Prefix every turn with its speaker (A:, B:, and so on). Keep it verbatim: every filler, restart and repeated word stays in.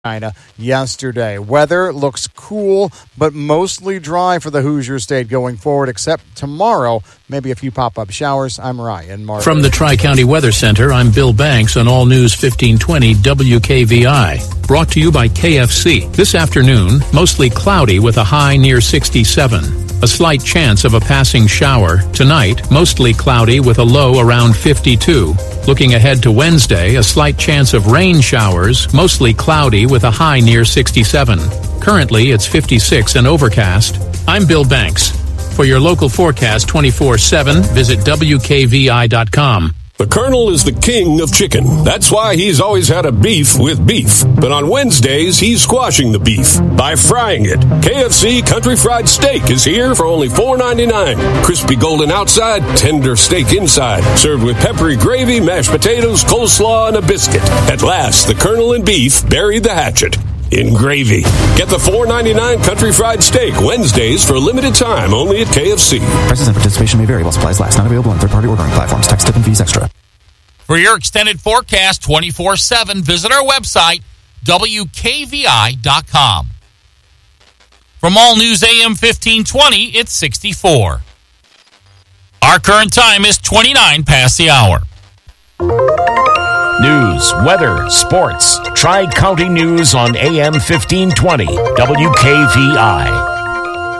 A: China yesterday. Weather looks cool, but mostly dry for the Hoosier State going forward, except tomorrow, maybe a few pop-up showers. I'm Ryan Martin.
B: From the Tri-County Weather Center, I'm Bill Banks on All News fifteen twenty W K V I. Brought to you by K F C. This afternoon, mostly cloudy with a high near sixty-seven. A slight chance of a passing shower. Tonight, mostly cloudy with a low around fifty-two. Looking ahead to Wednesday, a slight chance of rain showers, mostly cloudy with a high near sixty-seven. Currently, it's fifty-six and overcast. I'm Bill Banks. For your local forecast twenty-four seven, visit W K V I dot com.
C: The Colonel is the king of chicken. That's why he's always had a beef with beef. But on Wednesdays, he's squashing the beef by frying it. K F C Country Fried Steak is here for only four ninety-nine. Crispy golden outside, tender steak inside. Served with peppery gravy, mashed potatoes, coleslaw, and a biscuit. At last, the Colonel and beef buried the hatchet in gravy. Get the four ninety-nine Country Fried Steak Wednesdays for a limited time only at K F C.
D: Prices and participation may vary while supplies last. Not available on third-party ordering platforms. Tax, tip, and fees extra.
E: For your extended forecast twenty-four seven, visit our website, W K V I dot com. From All News A M fifteen twenty, it's sixty-four. Our current time is twenty-nine past the hour.
F: News, weather, sports. Tri-County News on A M fifteen twenty W K V I.